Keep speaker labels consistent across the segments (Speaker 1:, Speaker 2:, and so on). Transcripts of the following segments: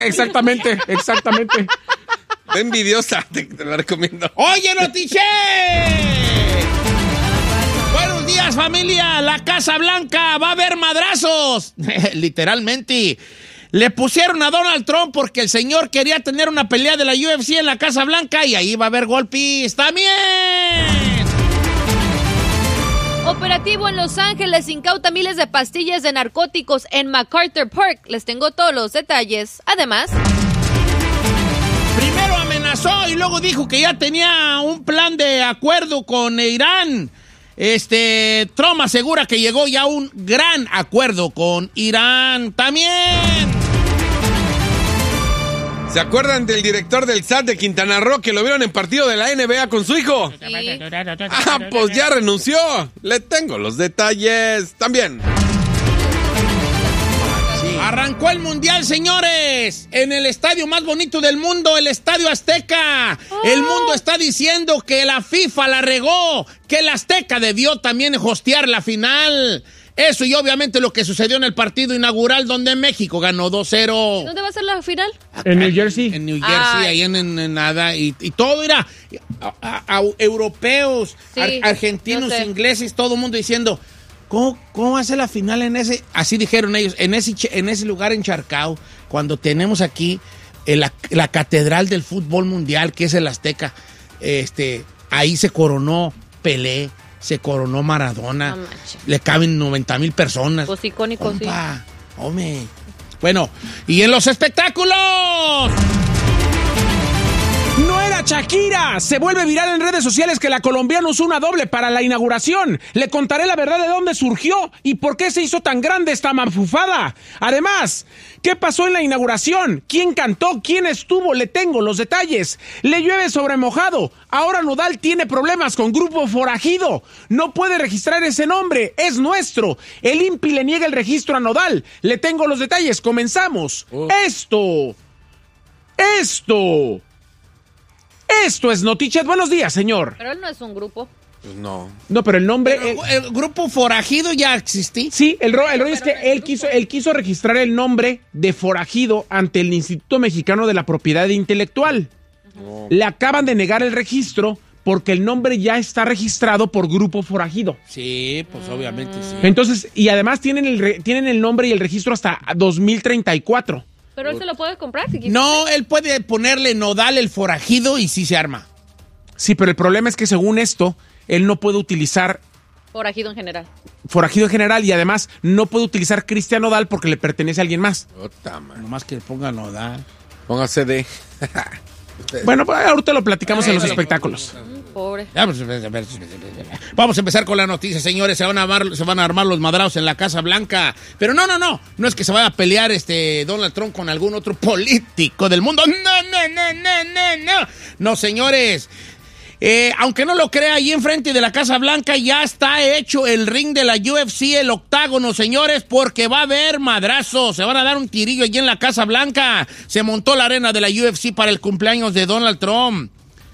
Speaker 1: Exactamente.
Speaker 2: Está envidiosa, te la recomiendo.
Speaker 3: ¡Oye, Notiche! Buenos días, familia. La Casa Blanca va a haber madrazos. Literalmente. Le pusieron a Donald Trump porque el señor quería tener una pelea de la UFC en la Casa Blanca y ahí va a haber golpes también.
Speaker 4: Operativo en Los Ángeles incauta miles de pastillas de narcóticos en MacArthur Park. Les tengo todos los detalles. Además,
Speaker 3: primero amenazó y luego dijo que ya tenía un plan de acuerdo con Irán. Trump asegura que llegó ya a un gran acuerdo con Irán también.
Speaker 2: ¿Se acuerdan del director del SAT de Quintana Roo que lo vieron en partido de la NBA con su hijo?
Speaker 4: sí.
Speaker 2: Pues ya renunció. Le tengo los detalles también.
Speaker 3: Arrancó el Mundial, señores, en el estadio más bonito del mundo, el Estadio Azteca. El mundo está diciendo que la FIFA la regó, que el Azteca debió también hostear la final. Eso y obviamente lo que sucedió en el partido inaugural donde México ganó 2-0.
Speaker 4: ¿Dónde va a ser la final?
Speaker 1: En New Jersey.
Speaker 3: En New Jersey, ahí en nada. Y todo era europeos,
Speaker 4: Sí,
Speaker 3: argentinos,
Speaker 4: yo sé.
Speaker 3: ingleses, todo el mundo diciendo... ¿Cómo va a ser la final en ese? Así dijeron ellos, en ese lugar encharcado, cuando tenemos aquí la catedral del fútbol mundial, que es el Azteca. Ahí se coronó Pelé, se coronó Maradona.
Speaker 4: No manches.
Speaker 3: Le caben 90,000 personas.
Speaker 4: Pues icónico,
Speaker 3: Compa, hombre. Bueno, y en los espectáculos.
Speaker 1: ¡No era Shakira! Se vuelve viral en redes sociales que la colombiana usó una doble para la inauguración. Le contaré la verdad de dónde surgió y por qué se hizo tan grande esta mafufada. Además, ¿qué pasó en la inauguración? ¿Quién cantó? ¿Quién estuvo? Le tengo los detalles. Le llueve sobre mojado. Ahora Nodal tiene problemas con Grupo Forajido. No puede registrar ese nombre. Es nuestro. El INPI le niega el registro a Nodal. Le tengo los detalles. Comenzamos. Esto es Notichet. Buenos días, señor.
Speaker 4: Pero él no es un grupo.
Speaker 2: Pues no.
Speaker 1: No, pero el nombre...
Speaker 3: Pero el grupo Forajido ya existía.
Speaker 1: sí, el rollo es que él quiso registrar el nombre de Forajido ante el Instituto Mexicano de la Propiedad Intelectual.
Speaker 2: No.
Speaker 1: Le acaban de negar el registro porque el nombre ya está registrado por Grupo Forajido.
Speaker 3: Sí, pues obviamente sí.
Speaker 1: Entonces, y además tienen el nombre y el registro hasta 2034.
Speaker 4: Pero él se lo puede comprar si quiere.
Speaker 3: No, él puede ponerle Nodal el Forajido y sí se arma.
Speaker 1: Sí, pero el problema es que según esto, él no puede utilizar
Speaker 4: Forajido en general.
Speaker 1: Forajido en general y además no puede utilizar Cristian Nodal porque le pertenece a alguien más.
Speaker 2: Puta, man.
Speaker 3: Nomás que ponga Nodal.
Speaker 2: Ponga CD.
Speaker 1: Bueno, pues ahorita lo platicamos en los espectáculos.
Speaker 4: Pobre.
Speaker 3: Ya, pues, vamos a empezar con la noticia, señores. Se van a armar los madrados en la Casa Blanca. Pero no es que se vaya a pelear Donald Trump con algún otro político del mundo. No, señores. Aunque no lo crea, ahí enfrente de la Casa Blanca ya está hecho el ring de la UFC, el octágono, señores, porque va a haber madrazos. Se van a dar un tirillo allí en la Casa Blanca. Se montó la arena de la UFC para el cumpleaños de Donald Trump.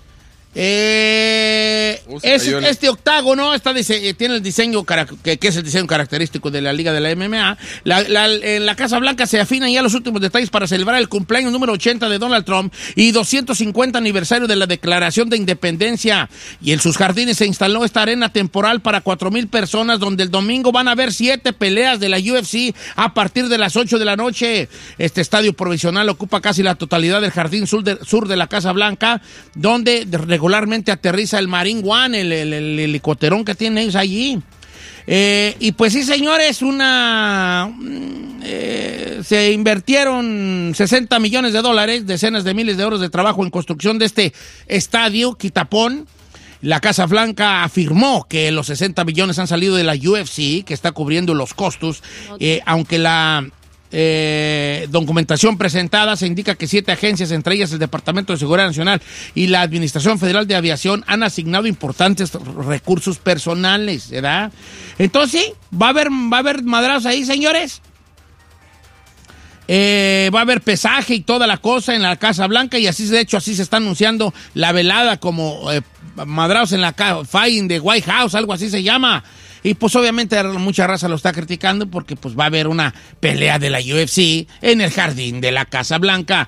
Speaker 3: Este octágono tiene el diseño que es el diseño característico de la Liga de la MMA. En la Casa Blanca se afinan ya los últimos detalles para celebrar el cumpleaños número 80 de Donald Trump y 250 aniversario de la Declaración de Independencia. Y en sus jardines se instaló esta arena temporal para 4,000 personas, donde el domingo van a haber 7 peleas de la UFC a partir de las 8 de la noche. Este estadio provisional ocupa casi la totalidad del jardín sur de la Casa Blanca, donde regularmente aterriza el Marine One, el helicópterón que tienen ellos allí. Y pues sí, señores, se invirtieron $60 millones, decenas de miles de euros de trabajo en construcción de este estadio, Quitapón. La Casa Blanca afirmó que los 60 millones han salido de la UFC, que está cubriendo los costos, aunque la documentación presentada se indica que 7 agencias, entre ellas el Departamento de Seguridad Nacional y la Administración Federal de Aviación, han asignado importantes recursos personales, ¿verdad? Entonces, sí, va a haber madrazos ahí, señores. Va a haber pesaje y toda la cosa en la Casa Blanca, y así se está anunciando la velada como madrazos en la Fight in the White House, algo así se llama. Y pues obviamente mucha raza lo está criticando porque pues va a haber una pelea de la UFC en el jardín de la Casa Blanca.